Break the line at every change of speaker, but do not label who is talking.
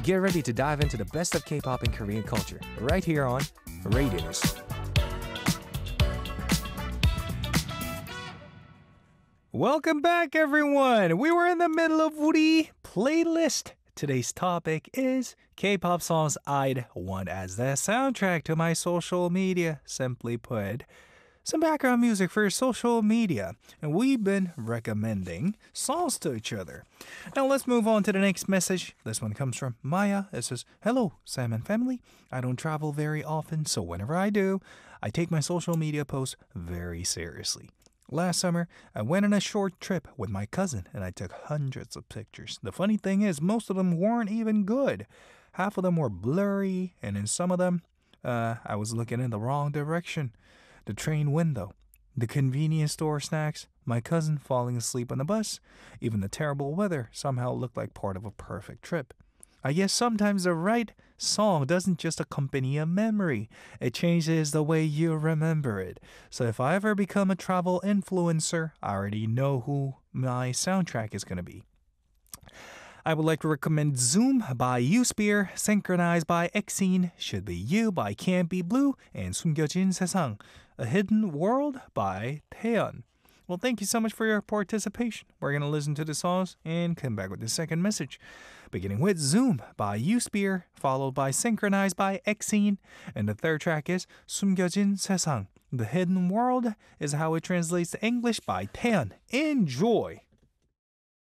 Get ready to dive into the best of K-pop and Korean culture right here on Radius. Welcome back, everyone. We were in the middle of 우리 playlist. Today's topic is K-pop songs I'd want as the soundtrack to my social media. Simply put, some background music for your social media. And we've been recommending songs to each other. Now let's move on to the next message. This one comes from Maya. It says, "Hello, Sam and family. I don't travel very often, so whenever I do, I take my social media posts very seriously. Last summer, I went on a short trip with my cousin and I took hundreds of pictures. The funny thing is, most of them weren't even good. Half of them were blurry, and in some of them, I was looking in the wrong direction. The train window, the convenience store snacks, my cousin falling asleep on the bus, even the terrible weather somehow looked like part of a perfect trip. I guess sometimes the right song doesn't just accompany a memory. It changes the way you remember it. So if I ever become a travel influencer, I already know who my soundtrack is going to be. I would like to recommend Zoom by Uspear, Synchronized by Exene, Should Be You by Can't Be Blue, and 숨겨진 세상, A Hidden World by Taeyeon. Well, thank you so much for your participation. We're going to listen to the songs and come back with the second message. Beginning with Zoom by Uspear, followed by Synchronized by Exene, and the third track is 숨겨진 세상. The Hidden World is how it translates to English by Taeyeon. Enjoy!